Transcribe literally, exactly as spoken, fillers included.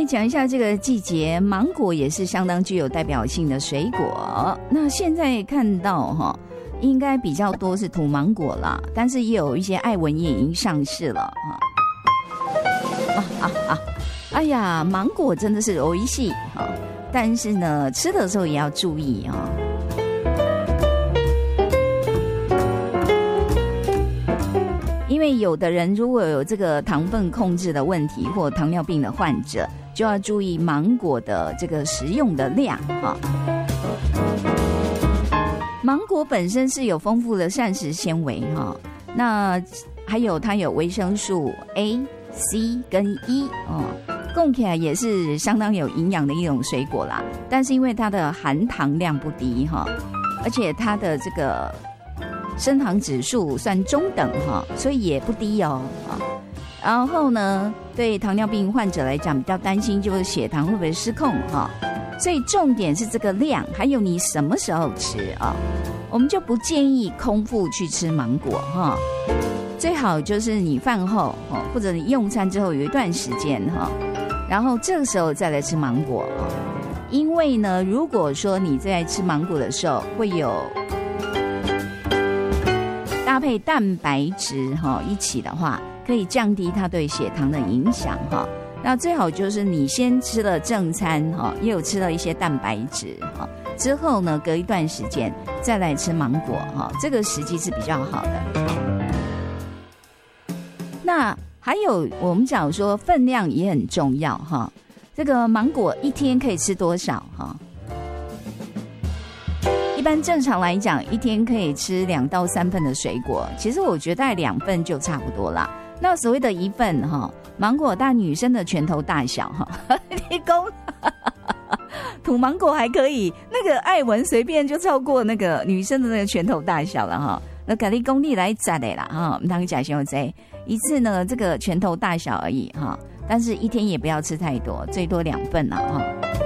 来讲一下这个季节，芒果也是相当具有代表性的水果。那现在看到哈，应该比较多是土芒果啦，但是也有一些爱文也已经上市了哈。啊啊啊！哎呀，芒果真的是美味しい哈，但是呢，吃的时候也要注意哈。因为有的人如果有这个糖分控制的问题，或糖尿病的患者，就要注意芒果的这个食用的量哈。芒果本身是有丰富的膳食纤维哈，那还有它有维生素 A、C 跟 E 哦，供起来也是相当有营养的一种水果啦。但是因为它的含糖量不低哈，而且它的这个升糖指数算中等哈，所以也不低哦。然后呢，对糖尿病患者来讲，比较担心就是血糖会不会失控哈。所以重点是这个量，还有你什么时候吃啊？我们就不建议空腹去吃芒果哈，最好就是你饭后或者你用餐之后有一段时间哈，然后这个时候再来吃芒果。因为呢，如果说你在吃芒果的时候会有搭配蛋白质哈一起的话，可以降低它对血糖的影响哈。那最好就是你先吃了正餐哈，也有吃了一些蛋白质哈，之后呢，隔一段时间再来吃芒果哈，这个时机是比较好的。那还有我们讲说分量也很重要哈，这个芒果一天可以吃多少哈？一般正常来讲，一天可以吃两到三份的水果，其实我觉得大概两份就差不多啦。那所谓的一份哈，芒果大女生的拳头大小哈，你讲土芒果还可以，那个艾文随便就超过那个女生的那个拳头大小了哈。那给你功力来摘的啦哈，我们当假胸这一次呢，这个拳头大小而已哈，但是一天也不要吃太多，最多两份啦哈。